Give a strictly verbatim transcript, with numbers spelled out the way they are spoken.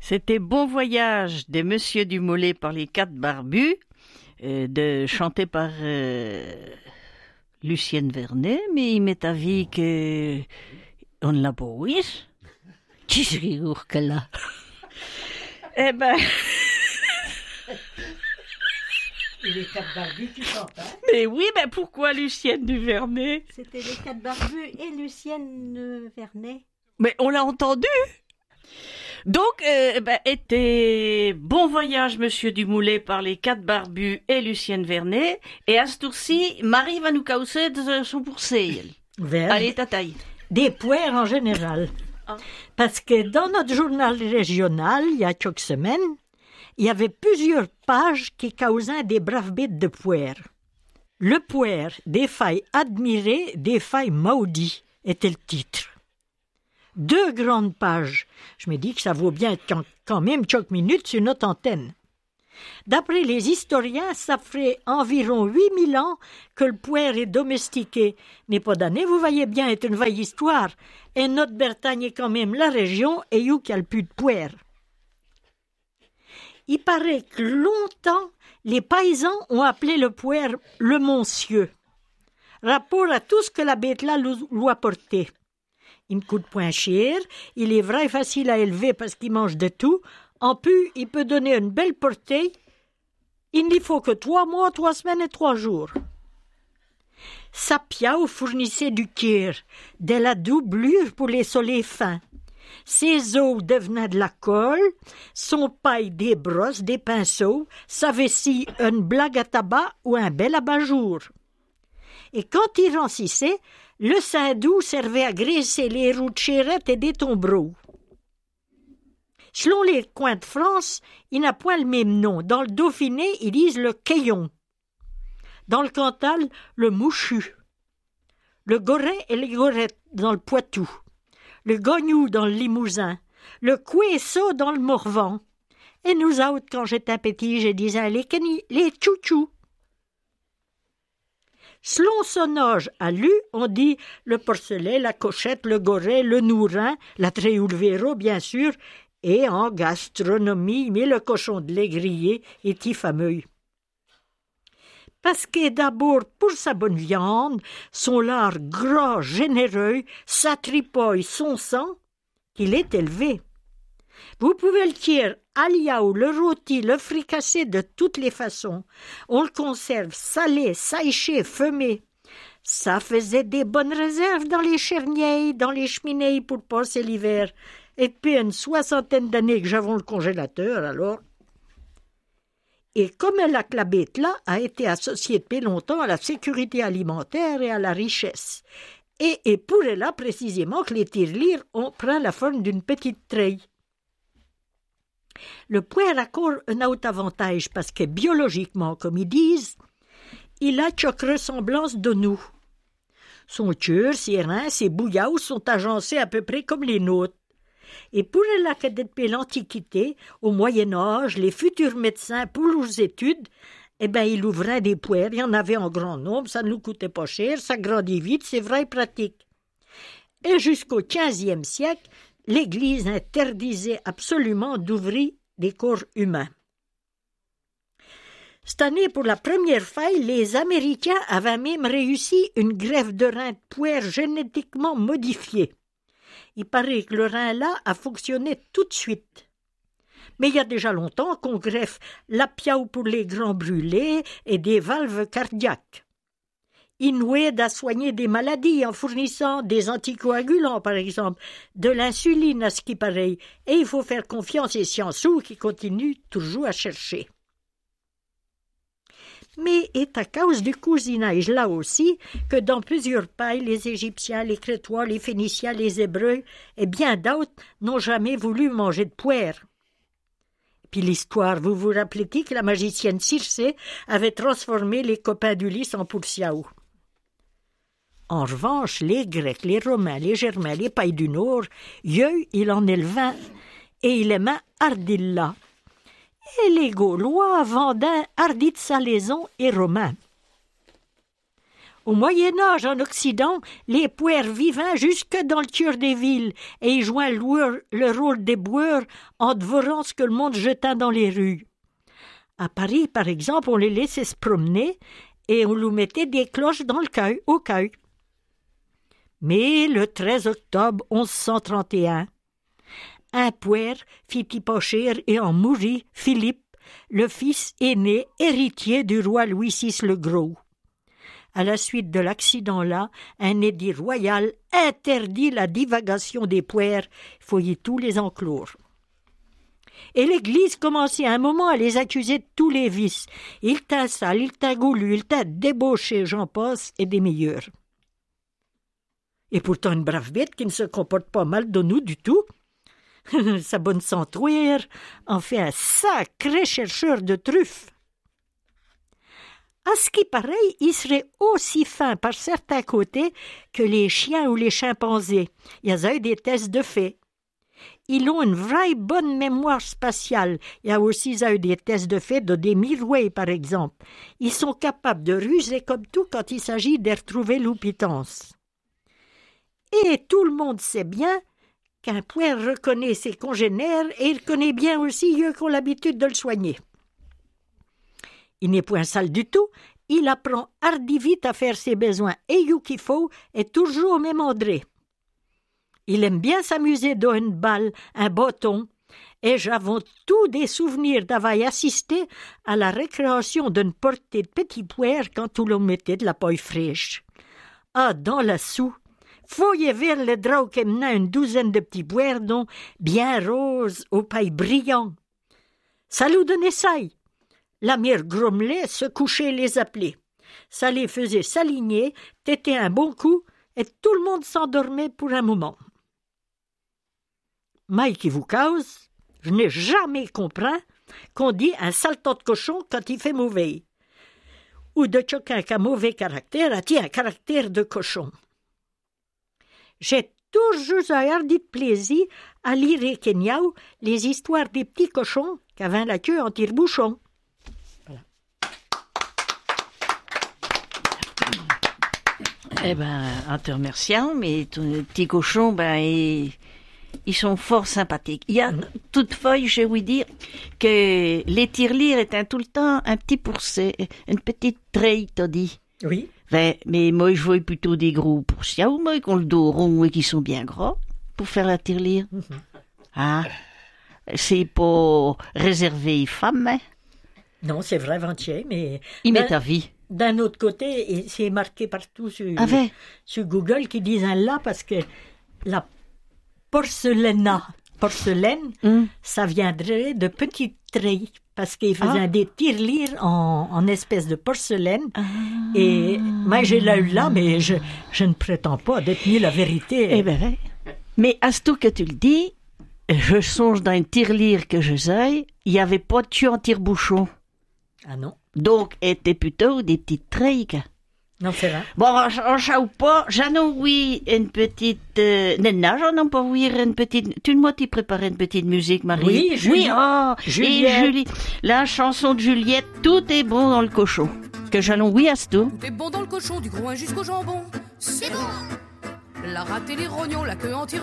C'était Bon Voyage des Monsieur du Mollet par les Quatre Barbus, euh, de, chanté par euh, Lucienne Vernet, mais il m'est avis que on ne l'a pas ouï. Qui serait que là? Eh ben... Les Quatre Barbus, tu chantes, hein? Mais oui, mais pourquoi Lucienne du Vernet? C'était les Quatre Barbus et Lucienne euh, Vernet. Mais on l'a entendu. Donc, euh, ben, était Bon Voyage, Monsieur Dumoulet par les Quatre Barbus et Lucienne Vernet. Et à ce tour-ci, Marie va nous causer de son pourcé. Allez, tataille. Des poires en général. Ah. Parce que dans notre journal régional, il y a quelques semaines, il y avait plusieurs pages qui causaient des braves bêtes de poires. Le poire, des failles admirées, des failles maudies, était le titre. Deux grandes pages. Je me dis que ça vaut bien quand même quelques minutes sur notre antenne. D'après les historiens, ça ferait environ huit mille ans que le poire est domestiqué. N'est pas d'année, vous voyez bien, c'est une vieille histoire. Et notre Bretagne est quand même la région et où qu'il n'y a plus de poire. Il paraît que longtemps, les paysans ont appelé le poire le monsieur. Rapport à tout ce que la bête-là lui a porté. Il ne coûte point cher, il est vrai facile à élever parce qu'il mange de tout. En plus, il peut donner une belle portée. Il n'y faut que trois mois, trois semaines et trois jours. Sa piaou fournissait du kir, de la doublure pour les soleils fins. Ses os devenaient de la colle, son paille des brosses, des pinceaux, sa vessie une blague à tabac ou un bel abat-jour. Et quand il rancissait, le saindoux servait à graisser les roues de chérette et des tombereaux. Selon les coins de France, il n'a point le même nom. Dans le Dauphiné, ils disent le caillon. Dans le Cantal, le mouchu. Le goret et les gorettes dans le Poitou. Le gognou dans le Limousin. Le couesseau dans le Morvan. Et nous autres, quand j'étais petit, je disais les, les tchou-tchou. Selon son âge à lui, on dit le porcelet, la cochette, le goret, le nourin, la tréoulvéro, bien sûr, et en gastronomie, mais le cochon de lait grillé est y fameux. Parce que d'abord, pour sa bonne viande, son lard gras, généreux, sa tripoille, son sang, qu'il est élevé. Vous pouvez le tirer à liao, le rôti, le fricassé de toutes les façons. On le conserve salé, saïché, fumé. Ça faisait des bonnes réserves dans les cherniers, dans les cheminées pour passer l'hiver. Et depuis une soixantaine d'années que j'avons le congélateur, alors. Et comme la clabette-là a été associée depuis longtemps à la sécurité alimentaire et à la richesse. Et, et pour elle-là, précisément, que les tirelires ont pris la forme d'une petite treille. Le poire a encore un autre avantage parce que biologiquement, comme ils disent, il a quelques ressemblances de nous. Son cœur, ses reins, ses bouillots sont agencés à peu près comme les nôtres. Et pour la que depuis l'Antiquité, au Moyen-Âge, les futurs médecins, pour leurs études, eh ben, ils ouvraient des poires, il y en avait en grand nombre, ça ne nous coûtait pas cher, ça grandit vite, c'est vrai et pratique. Et jusqu'au quinzième siècle, l'Église interdisait absolument d'ouvrir des corps humains. Cette année, pour la première fois, les Américains avaient même réussi une greffe de rein de poire génétiquement modifiée. Il paraît que le rein-là a fonctionné tout de suite. Mais il y a déjà longtemps qu'on greffe la piaou pour les grands brûlés et des valves cardiaques. Il aide à soigner des maladies en fournissant des anticoagulants, par exemple, de l'insuline à ce qui paraît, et il faut faire confiance aux sciences qui continuent toujours à chercher. Mais c'est à cause du cousinage là aussi que dans plusieurs pays, les Égyptiens, les Crétois, les Phéniciens, les Hébreux et bien d'autres n'ont jamais voulu manger de poire. Puis l'histoire, vous vous rappelez que la magicienne Circé avait transformé les copains d'Ulysse en pourciaou. En revanche, les Grecs, les Romains, les Germains, les pays du Nord, eux, il en élevait et il aimait Ardilla. Et les Gaulois vendaient ardite salaison et romain. Au Moyen-Âge, en Occident, les poires vivaient jusque dans le cœur des villes et ils jouaient le, le rôle des boueurs en dévorant ce que le monde jetait dans les rues. À Paris, par exemple, on les laissait se promener et on lui mettait des cloches dans le cueil, au cueil. Mais le treize octobre onze cent trente et un, un poire fit pipocher et en mourit Philippe, le fils aîné héritier du roi Louis six le Gros. À la suite de l'accident-là, un édit royal interdit la divagation des poires, fouiller tous les enclos. Et l'Église commençait à un moment à les accuser de tous les vices. Il t'a sale, il t'a goulu, il t'a débauché, j'en passe, et des meilleurs. Et pourtant une brave bête qui ne se comporte pas mal de nous du tout. Sa bonne centouire en fait un sacré chercheur de truffes. À ce qui paraît, il serait aussi fin par certains côtés que les chiens ou les chimpanzés. Il y a eu des tests de fait. Ils ont une vraie bonne mémoire spatiale. Il y a aussi eu des tests de fait de des mirouets, par exemple. Ils sont capables de ruser comme tout quand il s'agit de retrouver l'oupitance. Et tout le monde sait bien qu'un poire reconnaît ses congénères et il connaît bien aussi eux qui ont l'habitude de le soigner. Il n'est point sale du tout, il apprend hardi vite à faire ses besoins et you qu'il faut est toujours au même endroit. Il aime bien s'amuser dans une balle, un bâton, et j'avons tous des souvenirs d'avoir assisté à la récréation d'une portée de petits poires quand on leur mettait de la paille fraîche. Ah, dans la soue, fouillez vers le drap qui menait une douzaine de petits poires dont bien roses, aux pailles brillantes. Ça nous donnait ça. La mère grommelait, se couchait et les appelait. Ça les faisait s'aligner, têter un bon coup, et tout le monde s'endormait pour un moment. Maille qui vous cause, je n'ai jamais compris qu'on dit un sale tas de cochon quand il fait mauvais. Ou de quelqu'un qui a mauvais caractère, a-t-il un caractère de cochon. J'ai toujours un hardi de plaisir à lire et Kenyao les histoires des petits cochons qui avaient la queue en tire-bouchon. Voilà. Eh ben, en te remerciant, mais ton petit cochon, ben, ils, ils sont fort sympathiques. Il y a toutefois, j'ai ouï dire que les tirelires étaient tout le temps un petit pourcé, une petite treille, t'as dit. Oui. Ben, mais moi, je vois plutôt des gros pourciats, ou moi, qui ont le dos rond et qui sont bien gros pour faire la tirelire. Mm-hmm. Ah, c'est pas réservé aux femmes, hein? Non, c'est vrai, entier, mais... Il met ta vie. D'un autre côté, et c'est marqué partout sur, ah ben. sur Google qu'ils disent un là parce que la porcelaine, porcelaine, mm. ça viendrait de petites treilles. Parce qu'ils faisaient ah. des tirelires en, en espèce de porcelaine. Ah. Et moi, j'ai là eu là, mais je, je ne prétends pas détenir la vérité. Eh bien, mais à ce tout que tu le dis, je songe dans une tirelire que je sais, il n'y avait pas de queue en tire-bouchon. Ah non? Donc, était plutôt des petites treilles. Non, c'est vrai. Bon, en chaud pas, j'en ai oui une petite... Euh, non, non, j'en ai pas oui une petite... Tu moi, tu préparais une petite musique, Marie? Oui, Julie. Oui, oh, Juliette. Et Julie. La chanson de Juliette, tout est bon dans le cochon. Que j'allons oui à ce tout. Tout est bon dans le cochon, du groin jusqu'au jambon. C'est bon. La rate et les rognons, la queue en tire